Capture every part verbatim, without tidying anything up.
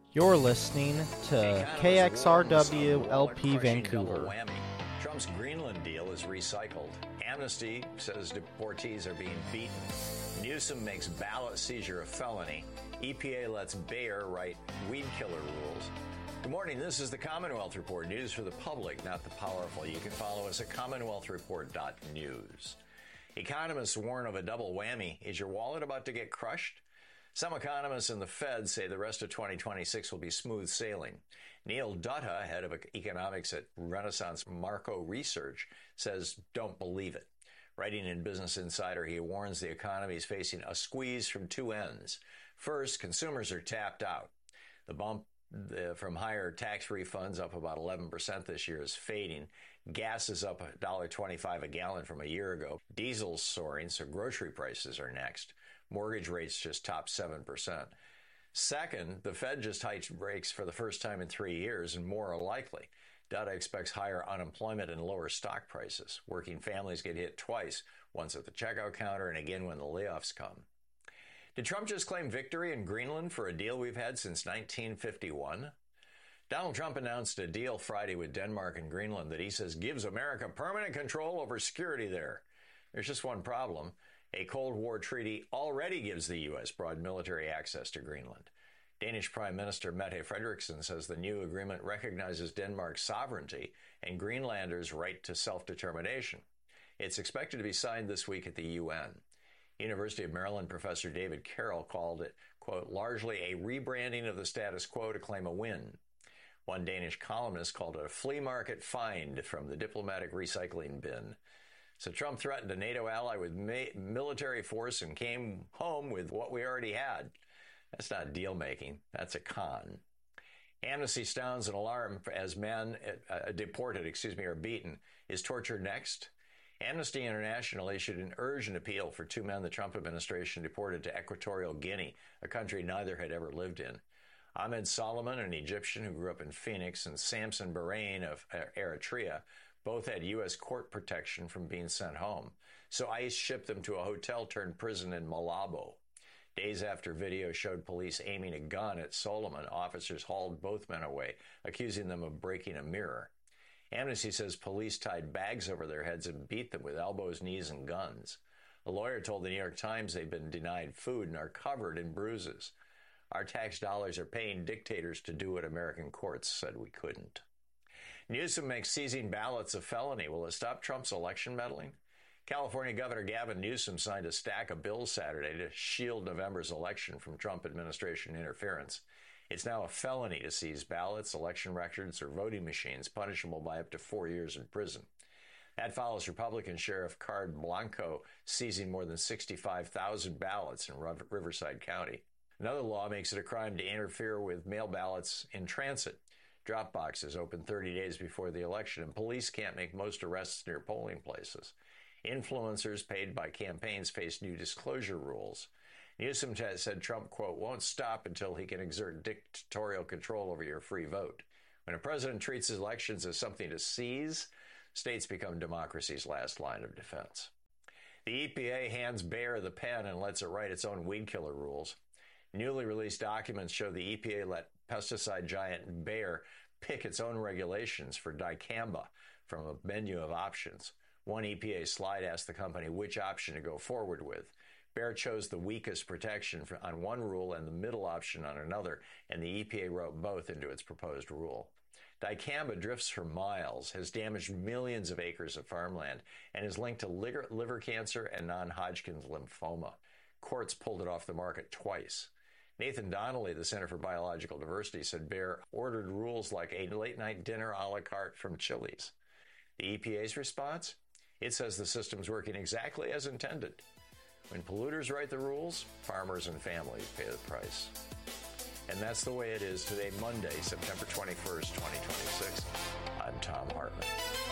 You're listening to K X R W L P Vancouver. Trump's Greenland deal is recycled. Amnesty says deportees are being beaten. Newsom makes ballot seizure a felony. E P A lets Bayer write weed killer rules. Good morning. This is the Commonwealth Report. News for the public, not the powerful. You can follow us at commonwealth report dot news. Economists warn of a double whammy. Is your wallet about to get crushed? Some economists and the Fed say the rest of twenty twenty-six will be smooth sailing. Neil Dutta, head of economics at Renaissance Marco Research, says don't believe it. Writing in Business Insider, he warns the economy is facing a squeeze from two ends. First, consumers are tapped out. The bump the, from higher tax refunds, up about eleven percent this year, is fading. Gas is up one dollar twenty-five a gallon from a year ago. Diesel's soaring, so grocery prices are next. Mortgage rates just topped seven percent. Second, the Fed just hiked rates for the first time in three years, and more are likely. Dutta expects higher unemployment and lower stock prices. Working families get hit twice, once at the checkout counter and again when the layoffs come. Did Trump just claim victory in Greenland for a deal we've had since nineteen fifty-one? Donald Trump announced a deal Friday with Denmark and Greenland that he says gives America permanent control over security there. There's just one problem. A Cold War treaty already gives the U S broad military access to Greenland. Danish Prime Minister Mette Frederiksen says the new agreement recognizes Denmark's sovereignty and Greenlanders' right to self-determination. It's expected to be signed this week at the U N. University of Maryland professor David Carroll called it, quote, largely a rebranding of the status quo to claim a win. One Danish columnist called it a flea market find from the diplomatic recycling bin. So Trump threatened a NATO ally with ma- military force and came home with what we already had. That's not deal-making. That's a con. Amnesty sounds an alarm as men uh, deported, excuse me, are beaten. Is torture next? Amnesty International issued an urgent appeal for two men the Trump administration deported to Equatorial Guinea, a country neither had ever lived in. Ahmed Solomon, an Egyptian who grew up in Phoenix, and Samson Bahrain of Eritrea, both had U S court protection from being sent home. So ICE shipped them to a hotel-turned-prison in Malabo. Days after video showed police aiming a gun at Solomon, officers hauled both men away, accusing them of breaking a mirror. Amnesty says police tied bags over their heads and beat them with elbows, knees, and guns. A lawyer told the New York Times they've been denied food and are covered in bruises. Our tax dollars are paying dictators to do what American courts said we couldn't. Newsom makes seizing ballots a felony. Will it stop Trump's election meddling? California Governor Gavin Newsom signed a stack of bills Saturday to shield November's election from Trump administration interference. It's now a felony to seize ballots, election records, or voting machines, punishable by up to four years in prison. That follows Republican Sheriff Card Blanco seizing more than sixty-five thousand ballots in Riverside County. Another law makes it a crime to interfere with mail ballots in transit. Drop boxes open thirty days before the election, and police can't make most arrests near polling places. Influencers paid by campaigns face new disclosure rules. Newsom said Trump, quote, won't stop until he can exert dictatorial control over your free vote. When a president treats his elections as something to seize, states become democracy's last line of defense. The E P A hands Bayer the pen and lets it write its own weed killer rules. Newly released documents show the E P A let pesticide giant Bayer pick its own regulations for dicamba from a menu of options. One E P A slide asked the company which option to go forward with. Bayer chose the weakest protection for, on one rule and the middle option on another, and the E P A wrote both into its proposed rule. Dicamba drifts for miles, has damaged millions of acres of farmland, and is linked to liver, liver cancer and non-Hodgkin's lymphoma. Courts pulled it off the market twice. Nathan Donnelly, the Center for Biological Diversity, said Bayer ordered rules like a late-night dinner a la carte from Chili's. The E P A's response? It says the system's working exactly as intended. When polluters write the rules, farmers and families pay the price. And that's the way it is today, Monday, September twenty-first, twenty twenty-six. I'm Tom Hartman.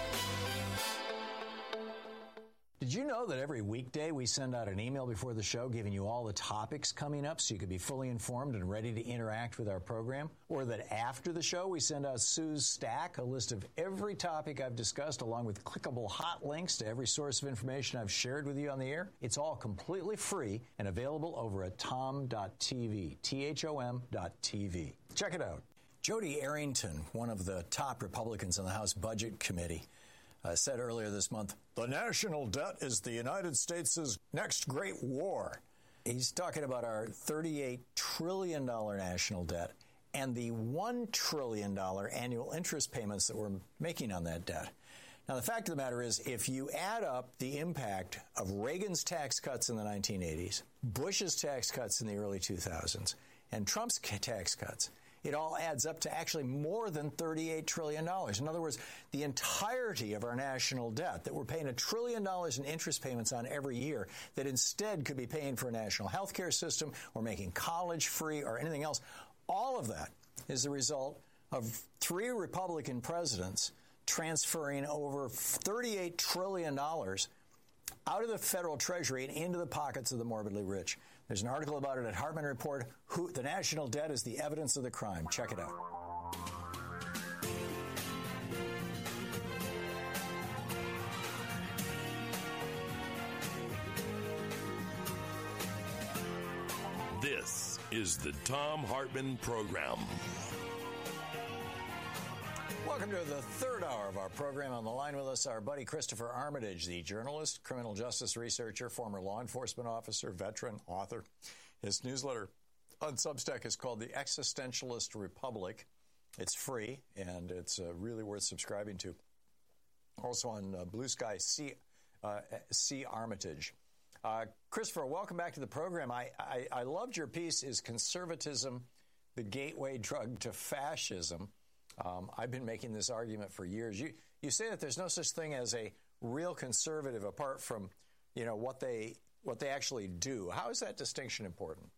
Did you know that every weekday we send out an email before the show giving you all the topics coming up so you can be fully informed and ready to interact with our program? Or that after the show we send out Sue's Stack, a list of every topic I've discussed along with clickable hot links to every source of information I've shared with you on the air? It's all completely free and available over at tom dot t v, T H O M dot T V. Check it out. Jody Arrington, one of the top Republicans on the House Budget Committee, uh, said earlier this month, the national debt is the United States' next great war. He's talking about our thirty-eight trillion dollars national debt and the one trillion dollars annual interest payments that we're making on that debt. Now, the fact of the matter is, if you add up the impact of Reagan's tax cuts in the nineteen eighties, Bush's tax cuts in the early two thousands, and Trump's tax cuts, it all adds up to actually more than thirty-eight trillion dollars. In other words, the entirety of our national debt that we're paying a trillion dollars in interest payments on every year that instead could be paying for a national health care system or making college free or anything else, all of that is the result of three Republican presidents transferring over thirty-eight trillion dollars out of the federal treasury and into the pockets of the morbidly rich. There's an article about it at Hartman Report, who, The National Debt is the Evidence of the Crime. Check it out. This is the Thom Hartmann Program. Welcome to the third hour of our program. On the line with us, our buddy Christopher Armitage, the journalist, criminal justice researcher, former law enforcement officer, veteran, author. His newsletter on Substack is called The Existentialist Republic. It's free, and it's uh, really worth subscribing to. Also on uh, Blue Sky, C, uh, C. Armitage. Uh, Christopher, welcome back to the program. I, I, I loved your piece, Is Conservatism the Gateway Drug to Fascism? Um, I've been making this argument for years. You you say that there's no such thing as a real conservative apart from, you know, what they what they actually do. How is that distinction important?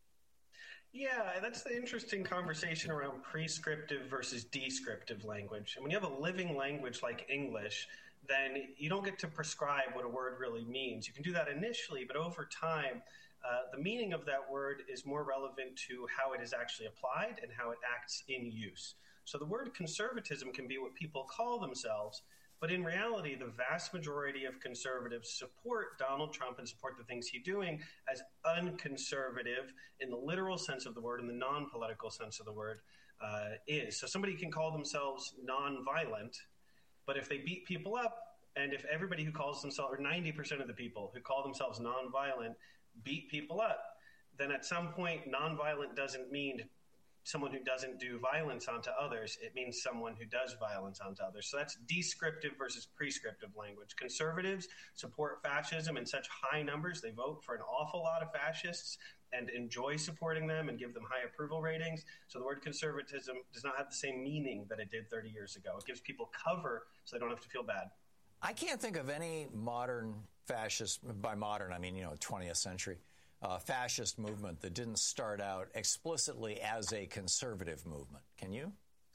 Yeah, that's the interesting conversation around prescriptive versus descriptive language. And when you have a living language like English, then you don't get to prescribe what a word really means. You can do that initially, but over time, uh, the meaning of that word is more relevant to how it is actually applied and how it acts in use. So the word conservatism can be what people call themselves, but in reality, the vast majority of conservatives support Donald Trump and support the things he's doing as unconservative in the literal sense of the word and the non-political sense of the word uh, is. So somebody can call themselves nonviolent, but if they beat people up, and if everybody who calls themselves, or ninety percent of the people who call themselves nonviolent beat people up, then at some point, nonviolent doesn't mean someone who doesn't do violence onto others. It means someone who does violence onto others. So that's descriptive versus prescriptive language. Conservatives support fascism in such high numbers. They vote for an awful lot of fascists and enjoy supporting them and give them high approval ratings. So the word conservatism does not have the same meaning that it did thirty years ago. It gives people cover so they don't have to feel bad. I can't think of any modern fascist, by modern I mean, you know, twentieth century, Uh, fascist movement that didn't start out explicitly as a conservative movement. Can you?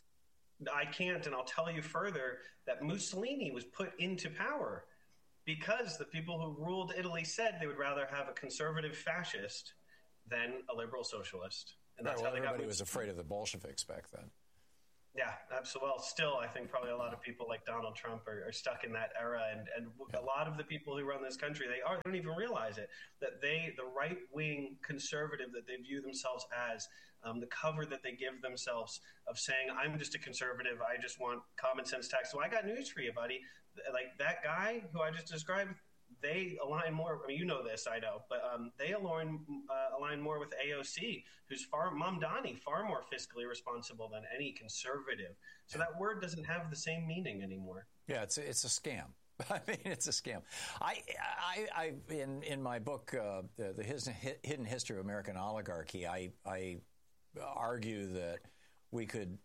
I can't, and I'll tell you further that Mussolini was put into power because the people who ruled Italy said they would rather have a conservative fascist than a liberal socialist. And that's right, well, how they everybody got was afraid of the Bolsheviks back then. Yeah, absolutely. Well, still, I think probably a lot of people like Donald Trump are, are stuck in that era, and, and yeah. a lot of the people who run this country, they are they don't even realize it, that they, the right-wing conservative that they view themselves as, um, the cover that they give themselves of saying, I'm just a conservative, I just want common sense tax. So I got news for you, buddy. Like that guy who I just described, they align more. I mean, you know this, I know, but um, they align uh, align more with A O C, who's far Mamdani, far more fiscally responsible than any conservative. So that word doesn't have the same meaning anymore. Yeah, it's a, it's a scam. I mean, it's a scam. I, I, I in in my book, uh, the, the Hidden History of American Oligarchy, I, I argue that we could.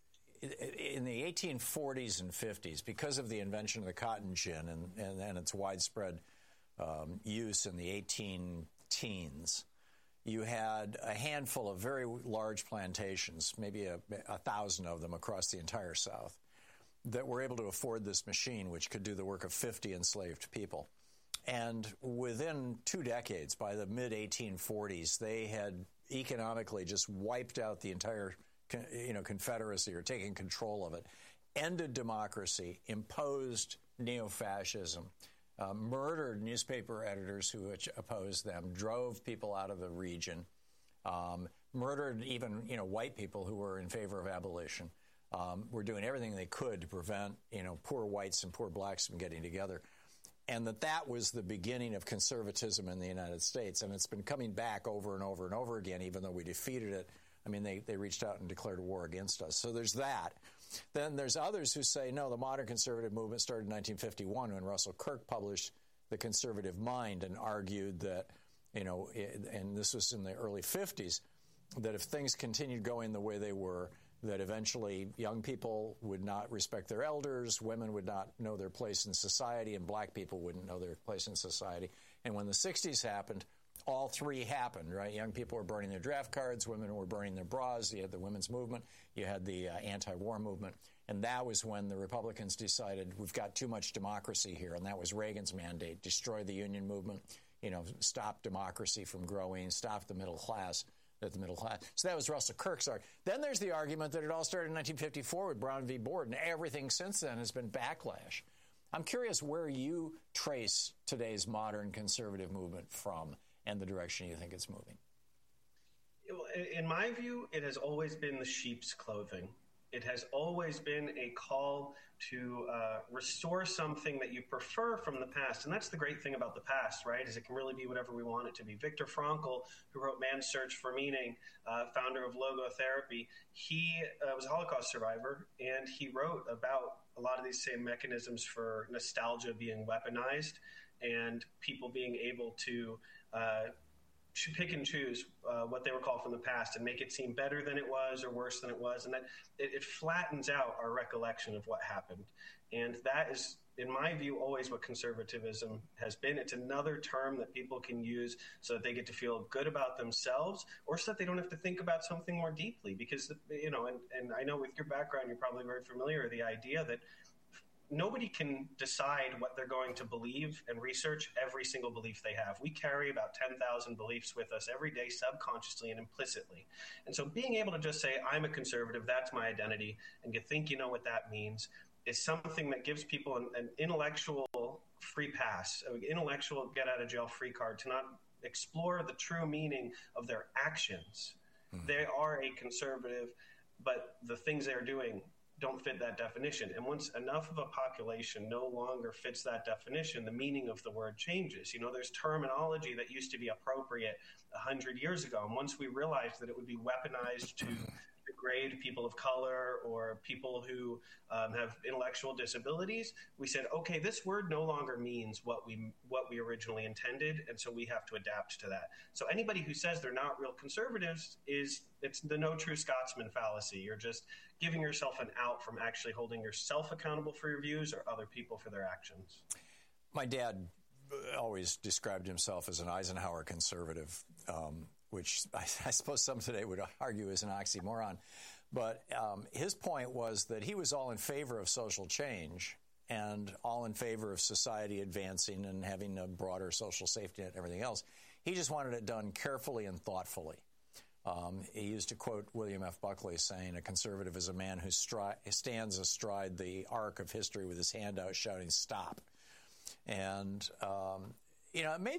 In the eighteen forties and fifties, because of the invention of the cotton gin and, and, and its widespread um, use in the eighteen teens, you had a handful of very large plantations, maybe a, a thousand of them across the entire South, that were able to afford this machine, which could do the work of fifty enslaved people. And within two decades, by the mid eighteen forties, they had economically just wiped out the entire you know, Confederacy, or taking control of it, ended democracy, imposed neo-fascism, uh, murdered newspaper editors who opposed them, drove people out of the region, um, murdered even, you know, white people who were in favor of abolition. Um, were doing everything they could to prevent, you know, poor whites and poor blacks from getting together. And that that was the beginning of conservatism in the United States. And it's been coming back over and over and over again, even though we defeated it. I mean, they, they reached out and declared war against us. So there's that. Then there's others who say, no, the modern conservative movement started in nineteen fifty-one when Russell Kirk published The Conservative Mind and argued that, you know, and this was in the early fifties, that if things continued going the way they were, that eventually young people would not respect their elders, women would not know their place in society, and black people wouldn't know their place in society. And when the sixties happened, all three happened, right? Young people were burning their draft cards, women were burning their bras, you had the women's movement, you had the uh, anti-war movement, and that was when the Republicans decided we've got too much democracy here, and that was Reagan's mandate: destroy the union movement, you know, stop democracy from growing, stop the middle class. At the middle class. So that was Russell Kirk's argument. Then there's the argument that it all started in nineteen fifty-four with Brown v. Board, and everything since then has been backlash. I'm curious where you trace today's modern conservative movement from and the direction you think it's moving. In my view, it has always been the sheep's clothing. It has always been a call to uh, restore something that you prefer from the past. And that's the great thing about the past, right, is it can really be whatever we want it to be. Viktor Frankl, who wrote Man's Search for Meaning, uh, founder of logotherapy, he uh, was a Holocaust survivor, and he wrote about a lot of these same mechanisms for nostalgia being weaponized and people being able to uh, should pick and choose uh, what they recall from the past and make it seem better than it was or worse than it was. And that it, it flattens out our recollection of what happened. And that is, in my view, always what conservatism has been. It's another term that people can use so that they get to feel good about themselves, or so that they don't have to think about something more deeply. Because, you know, and, and I know with your background, you're probably very familiar with the idea that nobody can decide what they're going to believe and research every single belief they have. We carry about ten thousand beliefs with us every day, subconsciously and implicitly. And so being able to just say, I'm a conservative, that's my identity, and you think you know what that means, is something that gives people an, an intellectual free pass, an intellectual get-out-of-jail-free card to not explore the true meaning of their actions. Mm-hmm. They are a conservative, but the things they're doing don't fit that definition. And once enough of a population no longer fits that definition, the meaning of the word changes. You know, there's terminology that used to be appropriate a hundred years ago. And once we realized that it would be weaponized to degrade people of color or people who um, have intellectual disabilities, we said, okay, this word no longer means what we what we originally intended, and so we have to adapt to that. So anybody who says they're not real conservatives is, it's the no true Scotsman fallacy. You're just giving yourself an out from actually holding yourself accountable for your views or other people for their actions. My dad always described himself as an Eisenhower conservative, um, which I, I suppose some today would argue is an oxymoron. But um, his point was that he was all in favor of social change and all in favor of society advancing and having a broader social safety net and everything else. He just wanted it done carefully and thoughtfully. Um, he used to quote William F. Buckley saying, a conservative is a man who stri- stands astride the arc of history with his hand out shouting, stop. And, um, you know, it made